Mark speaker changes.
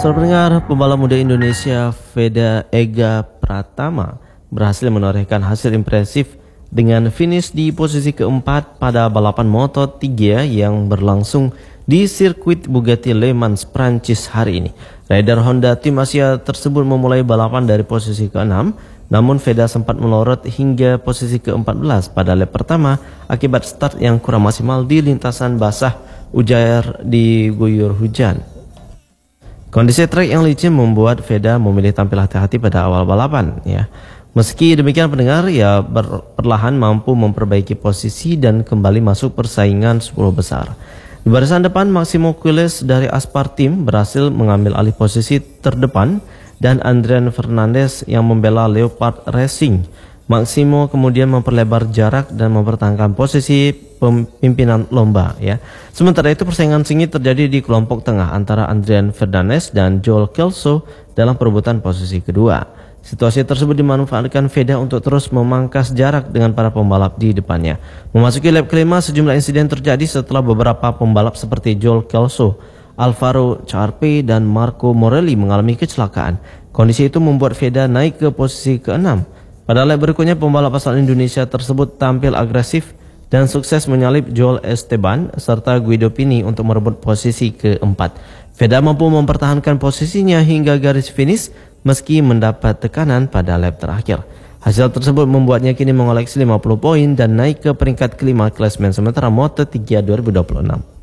Speaker 1: Saudara pendengar, pembalap muda Indonesia Veda Ega Pratama berhasil menorehkan hasil impresif dengan finish di posisi keempat pada balapan Moto3 yang berlangsung di sirkuit Bugatti Le Mans, Prancis hari ini. Rider Honda tim Asia tersebut memulai balapan dari posisi ke-6, namun Veda sempat melorot hingga posisi ke-14 pada lap pertama akibat start yang kurang maksimal di lintasan basah ujar diguyur hujan. Kondisi trek yang licin membuat Veda memilih tampil hati-hati pada awal balapan. Meski demikian pendengar, ia perlahan mampu memperbaiki posisi dan kembali masuk persaingan 10 besar. Di barisan depan, Maximo Quiles dari Aspar Team berhasil mengambil alih posisi terdepan dan Adrian Fernandez yang membela Leopard Racing. Maximo kemudian memperlebar jarak dan mempertahankan posisi pemimpinan lomba. Sementara itu persaingan sengit terjadi di kelompok tengah antara Adrian Fernandez dan Joel Kelso dalam perebutan posisi kedua. Situasi tersebut dimanfaatkan Veda untuk terus memangkas jarak dengan para pembalap di depannya. Memasuki lap kelima, sejumlah insiden terjadi setelah beberapa pembalap seperti Joel Kelso, Alvaro Charpe, dan Marco Morelli mengalami kecelakaan. Kondisi itu membuat Veda naik ke posisi ke-6. Pada lap berikutnya, pembalap asal Indonesia tersebut tampil agresif dan sukses menyalip Joel Esteban serta Guido Pini untuk merebut posisi keempat. Veda mampu mempertahankan posisinya hingga garis finish meski mendapat tekanan pada lap terakhir. Hasil tersebut membuatnya kini mengoleksi 50 poin dan naik ke peringkat kelima klasemen sementara Moto3 2026.